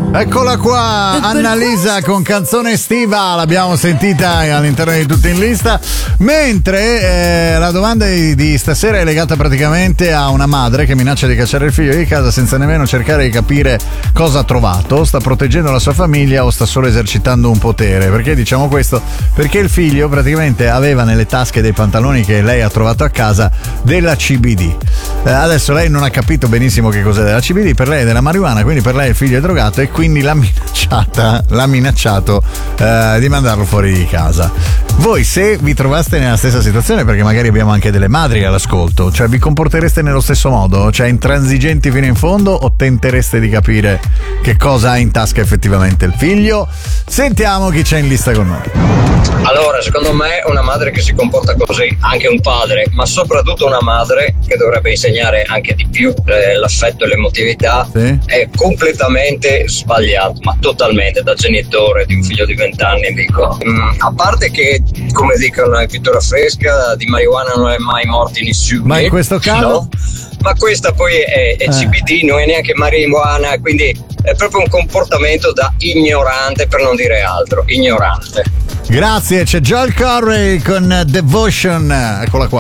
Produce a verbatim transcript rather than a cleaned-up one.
Eccola qua, Annalisa con canzone estiva, l'abbiamo sentita all'interno di Tutti in Lista, mentre eh, la domanda di, di stasera è legata praticamente a una madre che minaccia di cacciare il figlio di casa senza nemmeno cercare di capire cosa ha trovato, sta proteggendo la sua famiglia o sta solo esercitando un potere. Perché diciamo questo? Perché il figlio praticamente aveva nelle tasche dei pantaloni che lei ha trovato a casa della C B D. Eh, adesso lei non ha capito benissimo che cos'è della C B D, per lei è della marijuana, quindi per lei il figlio è drogato e quindi l'ha minacciata, l'ha minacciato eh, di mandarlo fuori di casa. Voi, se vi trovaste nella stessa situazione, perché magari abbiamo anche delle madri all'ascolto, cioè vi comportereste nello stesso modo? Cioè intransigenti fino in fondo, o tentereste di capire che cosa ha in tasca effettivamente il figlio? Sentiamo chi c'è in lista con noi. Allora, secondo me una madre che si comporta così, anche un padre, ma soprattutto una madre che dovrebbe insegnare anche di più eh, l'affetto e l'emotività, sì, è completamente sbagliato, ma totalmente, da genitore di un figlio di vent'anni, dico. Mm, a parte che, come dicono in pittura fresca, di marijuana non è mai morti nessuno. Ma in questo caso? No? Ma questa poi è, è C B D, non è neanche marijuana, quindi è proprio un comportamento da ignorante, per non dire altro, ignorante. Grazie, c'è Joel Corey con Devotion, eccola qua.